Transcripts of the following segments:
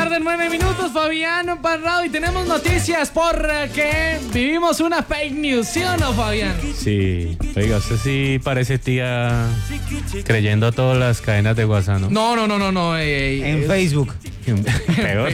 tarde, 9 minutos, Fabián Parrado, y tenemos noticias porque vivimos una fake news, ¿sí o no, Fabián? Sí, oiga, usted sí parece tía creyendo todas las cadenas de WhatsApp, ¿no? No. En Facebook. Peor.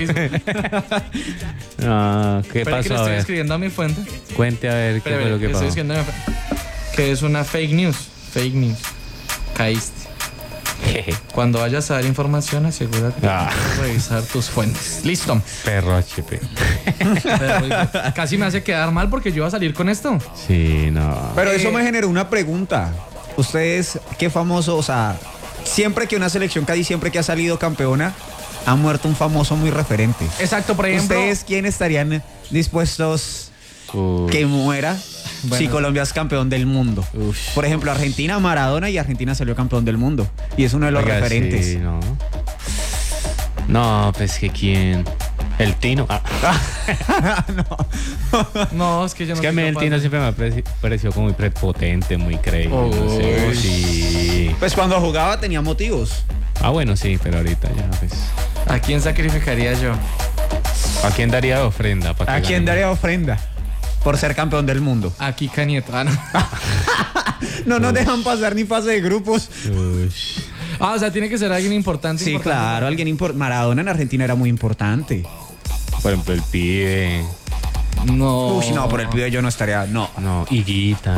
No, ¿qué Espera que pasó? le A estoy ver, escribiendo a mi fuente. cuente a ver qué fue lo que Estoy pasó. escribiendo a mi fuente. Que es una fake news. Fake news. Caíste. Cuando vayas a dar información, asegúrate de revisar tus fuentes. Listo. Perro HP. Casi me hace quedar mal porque yo iba a salir con esto. Sí, no. Pero eso me generó una pregunta. Ustedes, qué famoso, o sea, siempre que una selección, casi siempre que ha salido campeona, ha muerto un famoso muy referente. Exacto, por ejemplo. ¿Ustedes quiénes estarían dispuestos Uy. que muera Bueno. si Colombia es campeón del mundo? Uf. Por ejemplo, Argentina, Maradona, y Argentina salió campeón del mundo. Y es uno de los Oiga, referentes. sí, no. No, pues que quién. El Tino. No, es que yo no Es que a soy mí el capaz Tino de- siempre me ha parecido como muy prepotente, muy creíble. No sé, Uy. sí. Pues cuando jugaba tenía motivos. Ah, bueno, sí, pero ahorita ya, pues. ¿A quién sacrificaría yo? ¿A quién daría de ofrenda? ¿A quién daría ofrenda por ser campeón del mundo? A Kika Nieto. Ah, no. No nos dejan pasar ni fase de grupos. O sea, tiene que ser alguien importante. Sí, importante. claro, alguien importante. Maradona en Argentina era muy importante. Por ejemplo, el pibe. No. Uy, no, por el pibe yo no estaría. No. No, Higuita.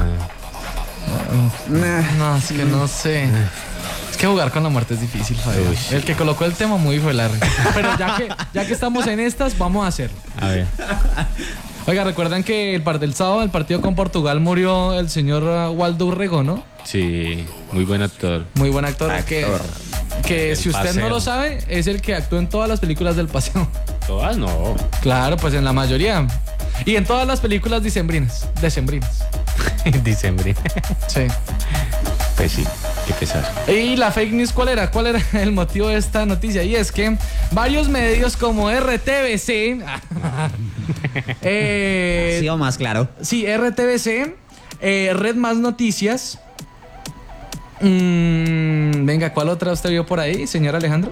No, es que no sé. Es que jugar con la muerte es difícil, Fabián. Uy. El que colocó el tema muy fue Larry. Pero ya que estamos en estas, vamos a hacerlo. A ver. Oiga, ¿recuerdan que el sábado, el partido con Portugal, murió el señor Waldo Urrego, ¿no? Sí, muy buen actor. Muy buen actor. Actor. Que El si usted Paseo. no lo sabe, es el que actuó en todas las películas del Paseo. Todas no. Claro, pues en la mayoría. Y en todas las películas decembrinas. Diciembre. Sí. Pues sí, qué pesar. Y la fake news, ¿cuál era? ¿Cuál era el motivo de esta noticia? Y es que varios medios como RTBC... Sí, o más claro. sí, RTBC, Red Más Noticias. Venga, ¿cuál otra usted vio por ahí, señor Alejandro?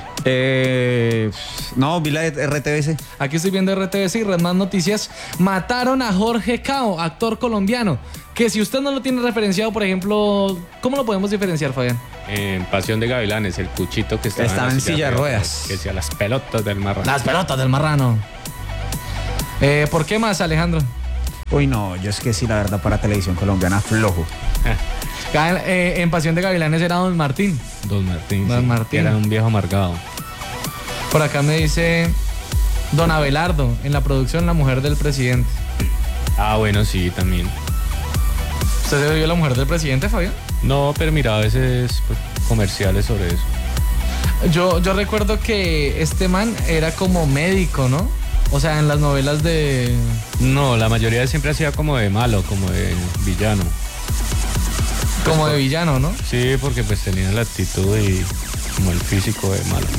No, vi la de RTBC. Aquí estoy viendo RTBC y Red Más Noticias. Mataron a Jorge Cao, actor colombiano. Que si usted no lo tiene referenciado, por ejemplo, ¿cómo lo podemos diferenciar, Fabián? En Pasión de Gavilanes, el cuchito que Estaba en silla de ruedas. Que decía las pelotas del marrano. Las pelotas del marrano. ¿Por qué más, Alejandro? Uy, no, yo es que sí, la verdad, para televisión colombiana, flojo. En Pasión de Gavilanes era Don Martín. Don Martín. Don sí, Martín. que era un viejo amargado. Por acá me dice Don Abelardo, en la producción La Mujer del Presidente. Ah, bueno, sí, también. ¿Usted se vio La Mujer del Presidente, Fabián? No, pero mira, a veces pues, comerciales sobre eso. Yo recuerdo que este man era como médico, ¿no? O sea, en las novelas de... No, la mayoría siempre hacía como de malo, como de villano. Como de villano, ¿no? Sí, porque pues tenía la actitud y como el físico de malo.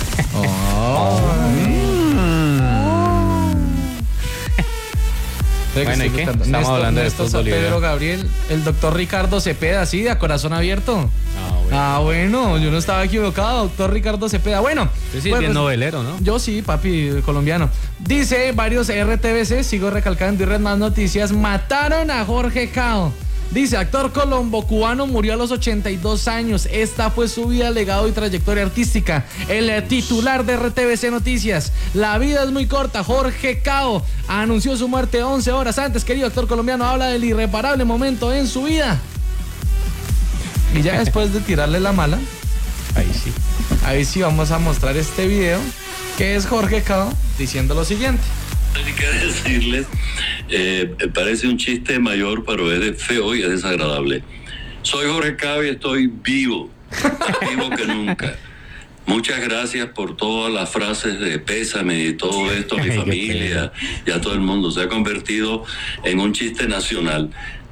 Bueno, ¿y qué? Estamos hablando de fútbol y Pedro de- Gabriel, el doctor Ricardo Cepeda, sí, de A Corazón Abierto. Ah, bueno, yo no estaba equivocado, doctor Ricardo Cepeda. Bueno, Sí, sí, pues, bien novelero, ¿no? yo sí, papi, colombiano. Dice varios RTBC, sigo recalcando y Red Más Noticias, mataron a Jorge Cao. Dice, actor colombo-cubano murió a los 82 años. Esta fue su vida, legado y trayectoria artística. El titular de RTBC Noticias. La vida es muy corta. Jorge Cao anunció su muerte 11 horas antes. Querido actor colombiano, habla del irreparable momento en su vida. Y ya después de tirarle la mala, Ahí sí. vamos a mostrar este video, que es Jorge Cao diciendo lo siguiente. Hay que decirles, parece un chiste mayor, pero es feo y es desagradable. Soy Jorge Cao y estoy vivo, más vivo que nunca. Muchas gracias por todas las frases de pésame y todo esto a mi Ay, qué familia y a todo el mundo. Se ha convertido en un chiste nacional.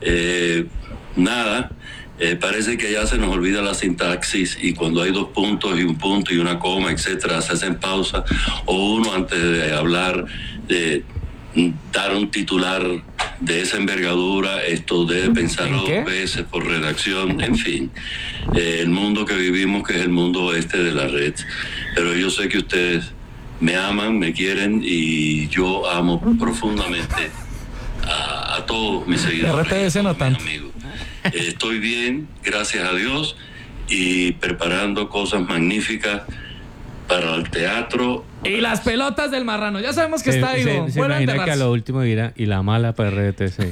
Parece que ya se nos olvida la sintaxis y cuando hay dos puntos y un punto y una coma, etcétera, se hacen pausa o uno antes de hablar, de dar un titular de esa envergadura, esto debe pensarlo ¿En qué? 2 veces por redacción, en fin. El mundo que vivimos, que es el mundo este de la red. Pero yo sé que ustedes me aman, me quieren y yo amo profundamente a todos mis seguidores. RTBC no mis tanto. amigos. Estoy bien, gracias a Dios, y preparando cosas magníficas para el teatro. Y las pelotas del marrano. Ya sabemos que está ahí. Se imagina que a lo último dirá, y la mala para RTC.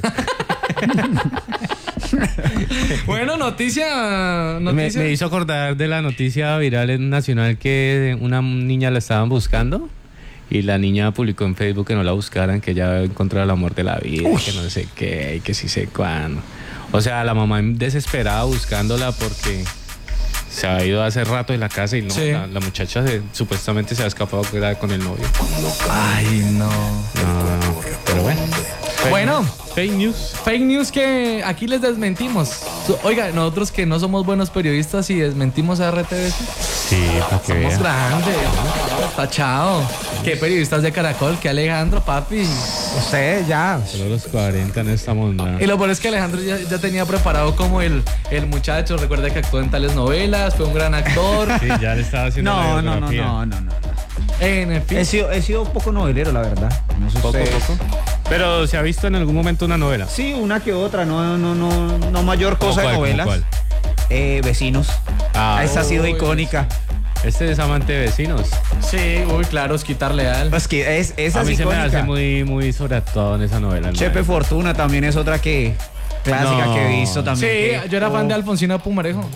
Bueno, noticia. Me hizo acordar de la noticia viral en Nacional que una niña la estaban buscando y la niña publicó en Facebook que no la buscaran, que ya había encontrado el amor de la vida, que no sé qué, y que sí sé cuándo. O sea, la mamá desesperada buscándola porque se ha ido hace rato de la casa y no, Sí. la muchacha supuestamente se ha escapado que era con el novio. Ay, no. No, pero bueno. Bueno. Fake news. Fake news que aquí les desmentimos. Oiga, nosotros que no somos buenos periodistas y desmentimos a RTBC. Sí, para que Somos vean. grandes. Tachado. Qué periodistas de Caracol, qué Alejandro, papi. Ustedes ya. Solo los 40 no estamos nada. Y lo peor es que Alejandro ya tenía preparado como el muchacho. Recuerda que actuó en tales novelas, fue un gran actor. Sí, ya le estaba haciendo No. la biografía. En fin. He sido un poco novelero, la verdad. No sé Poco a ustedes. poco. Pero ¿se ha visto en algún momento una novela? Sí, una que otra, no mayor cosa de ¿Cómo novelas. cuál? Vecinos. Esa ha sido uy, icónica. Este es amante de vecinos. Sí, uy, claro, Osquitar Leal. Pues que esa A es mí se me icónica. hace muy sobreactuado en esa novela. el Chepe man. Fortuna también es otra que clásica No. que he visto también. Sí, que- yo era fan de Alfonsina Pumarejo.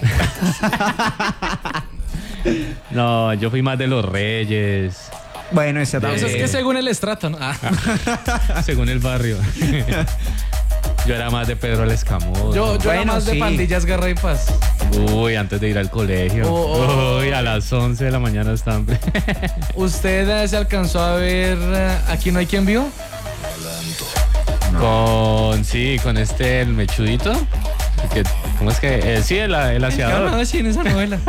No, yo fui más de los Reyes, Bueno, esa también. Eso es que según el estrato, ¿no? según el barrio. Yo era más de Pedro el Escamoso. Yo era Bueno, más de sí. Pandillas, Guerra y Paz. Uy, antes de ir al colegio. Uy, a las 11 de la mañana están. ¿Usted se alcanzó a ver Aquí no hay quien vio? Con el mechudito. ¿Cómo es que? Sí, el Yo aseador. no, sí, en esa novela.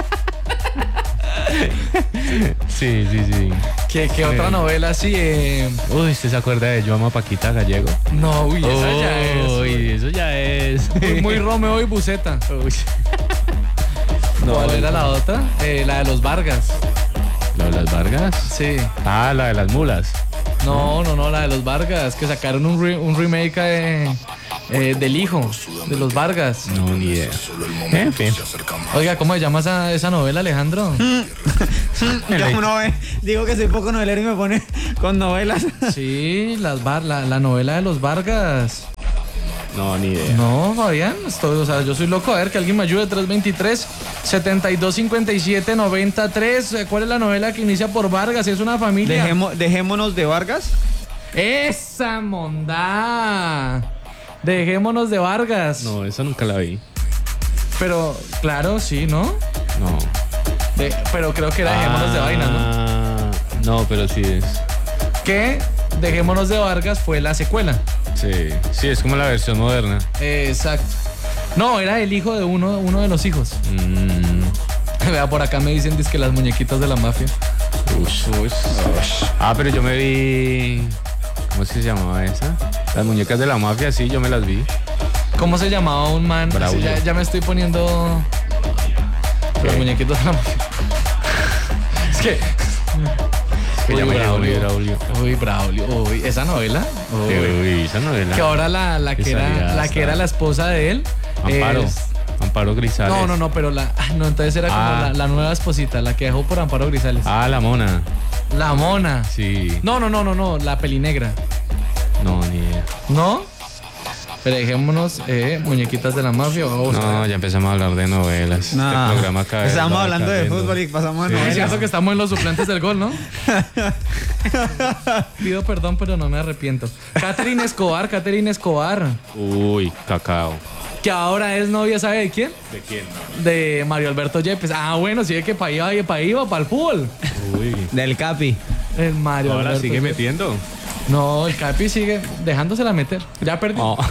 Sí. ¿Qué otra novela así? Uy, ¿usted se acuerda de Yo amo a Paquita Gallego? No, uy, esa ya es. Uy, eso ya es. Muy Romeo y Buceta. Uy. No, ¿Cuál era la otra? La de los Vargas. ¿La de las Vargas? Sí. Ah, la de las mulas. No, la de los Vargas. Que sacaron un remake del hijo de los Vargas. No, ni idea. En fin. Oiga, ¿cómo se llama esa novela, Alejandro? Ya uno ve, digo que soy poco novelero y me pone con novelas. Sí, la novela de los Vargas. No, ni idea. No, Fabián, yo soy loco. A ver, que alguien me ayude. 323-7257-93. ¿Cuál es la novela que inicia por Vargas? Es una familia. Dejémonos de Vargas. ¡Esa mondá! Dejémonos de Vargas. No, esa nunca la vi. Pero, claro, sí, ¿no? No. Pero creo que era Dejémonos de Vainas, ¿no? No, pero sí es. Que Dejémonos de Vargas fue la secuela. Sí, es como la versión moderna. Exacto. No, era el hijo de uno de los hijos. Vea, por acá me dicen que las muñequitas de la mafia. Pero yo me vi. ¿Cómo es que se llamaba esa? Las muñecas de la mafia, sí, yo me las vi. ¿Cómo se llamaba un man? Braulio. Sí, ya me estoy poniendo los muñequitos de la mafia. Es que... Que Uy, llama Braulio. Uy, Braulio. Uy, esa novela. Uy, esa novela. Que ahora la que era la esposa de él. Amparo. es- Amparo Grisales. No, pero entonces era como la nueva esposita, la que dejó por Amparo Grisales. La mona. La mona. Sí. No, la pelinegra. No, ni idea. ¿No? Pero dejémonos muñequitas de la mafia. No, ya empezamos a hablar de novelas. No. Este programa cada vez Estábamos va hablando de cayendo. fútbol y pasamos a Sí. Es novelas. cierto que estamos en los suplentes del gol, ¿no? Pido perdón, pero no me arrepiento. Catherine Escobar, Uy, cacao. que ahora es novia, ¿sabe de quién? ¿De quién? De Mario Alberto Yepes. Sí, ve que para iba para el fútbol. Uy. Del Capi. El Mario Ahora Alberto sigue Yepes. metiendo. No, el Capi sigue dejándosela meter. Ya perdió. Oh.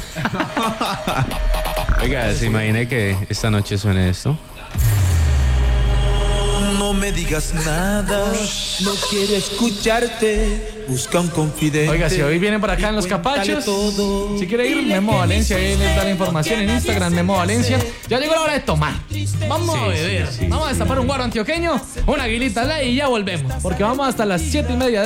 Oiga, se imagine que esta noche suene esto. No no me digas nada, no quiero escucharte, busca un confidente. Oiga, si hoy vienen por acá en Los Capachos, si quiere ir, Memo Valencia, ahí les da la información en Instagram, Memo Valencia. Ya llegó la hora de tomar. Vamos a beber, vamos a destapar un guaro antioqueño, una aguilita y ya volvemos, porque vamos hasta las 7:30 de